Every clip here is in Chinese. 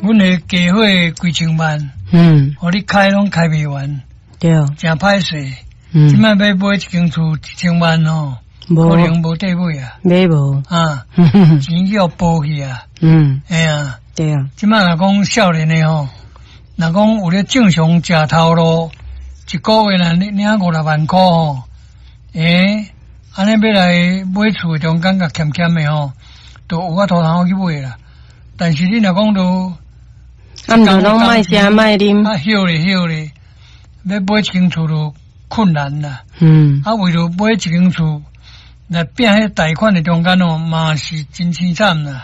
阮的家伙几千万，互你开拢开袂完， 对， 真歹势。即摆要买一间厝1000万哦，可能无地买啊， 买无啊，钱要包去啊，哎呀， 对啊。 即摆若讲少年的吼，若讲有咧正常食头路，一个月若领5-6万块吼，安尼要来买厝的中间甲欠欠的吼，都有法度通去买啦。但是你若讲都， 毋着拢卖食卖啉， 休咧，要买一间厝都困难啦。为了买一间厝，来变迄贷款的中间哦，嘛是真凄惨啦。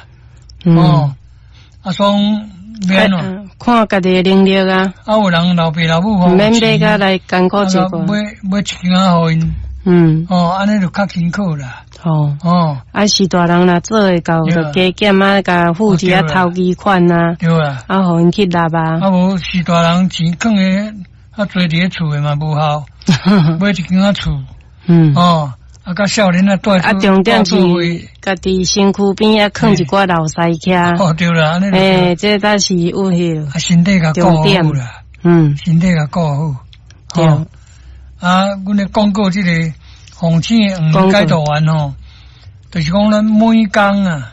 所以免咯， 看家己的能力啊。 有人老爸老母吼， 免买甲来艰苦一个， 买一间互因。安尼就较辛苦啦。是大人若做会到，就加减啊，甲付一下头期款啊， 对啊， 互因去纳啊。 无是大人钱囥诶，多伫咧厝诶嘛无效，买一间厝。甲少年啊， 重点是家己身躯边啊，囥一寡老师徛。 对啦，安尼这才是有hiệu。 身体甲顾好啦，身体甲顾好。 对。 阮咧讲过即个红星的5年解读完吼，就是讲咱每工啊，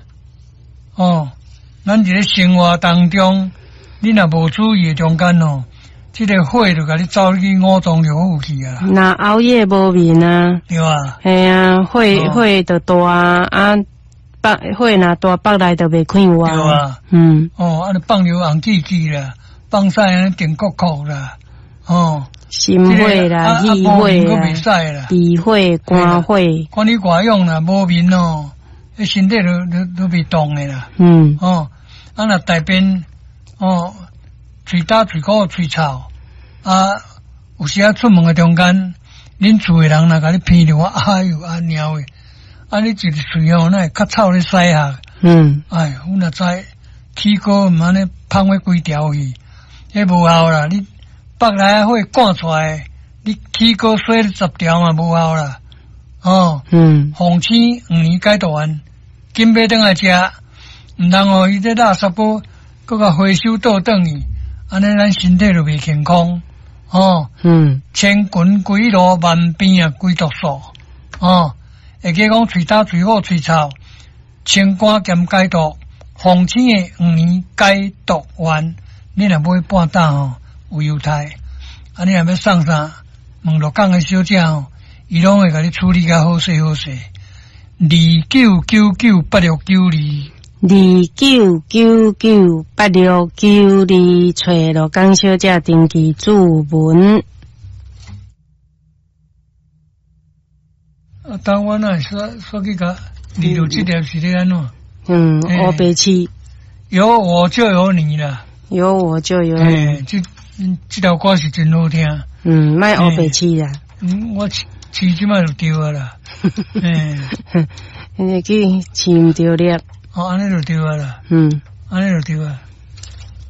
咱伫咧生活当中，你若无注意中间哦，即个火就甲你走去5脏六腑去啊。 若熬夜无眠啊， 对啊， 系啊，火就大火若大北来就袂开活。 对啊，尼放流红记记啦，放晒安尼电酷酷啦， 心火啦，气火啦，鼻火、肝火， 看你外用啦，无眠哦，迄身体都袂动诶啦。若大便喙焦、喙苦、喙臭，有时出门诶中间，恁厝诶人若甲你闻着哎呦鸟诶，你一个喙吼，那会较臭咧屎下。哎，阮若知起锅毋安尼芳火几条去，迄无效啦，你。北来火赶出来，你起锅洗10条嘛无效啦。红星5年解读完，紧买转来食，毋通伊这垃圾包搁甲回收倒转去，安尼咱身体就袂健康。千群归路，万变啊归毒素。会记讲喙焦、喙苦、喙臭，清肝兼解毒。红星的5年解毒完，你若买半担吼。有犹太，你若要送啥？问鹿港的小姐吼，伊拢会甲你处理甲好势好势。29998692，29998692， 找鹿港小姐登记注文。 当我那说去甲记录这条是咧安怎？ 黑白痴， 有我就有你啦， 有我就有你。 这条歌是真好听。 卖黑白痴啦。 我饲即摆就对啊啦。 你去饲毋着了。 安尼就对啊啦。安尼就对啊。